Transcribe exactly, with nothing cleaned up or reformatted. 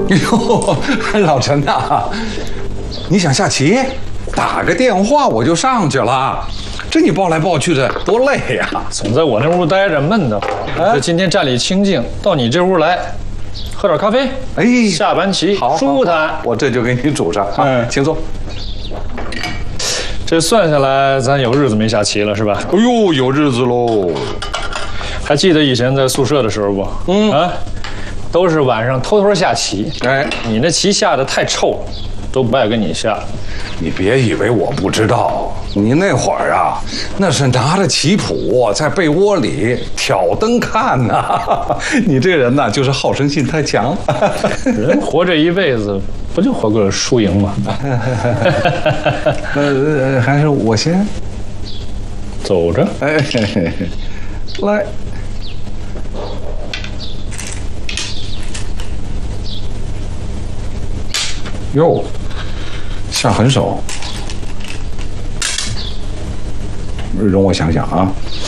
哟，老陈呐，你想下棋？打个电话我就上去了。这你抱来抱去的多累呀！ 总在我那屋待着闷得慌。这今天站里清静，到你这屋来，喝点咖啡。 哎， 下盘棋舒坦。 我这就给你煮上啊，嗯，请坐。 这算下来，咱有日子没下棋了，是吧？ 哎呦，有日子喽！ 还记得以前在宿舍的时候不？嗯啊，都是晚上偷偷下棋。哎，你那棋下的太臭了，都不爱跟你下。 你别以为我不知道，你那会儿啊，那是拿着棋谱在被窝里挑灯看呐、啊。你这个人呐，就是好胜心太强。 人活这一辈子，不就活个输赢吗？ 呃，还是我先走着。 哎，来。哟，下狠手，容我想想啊。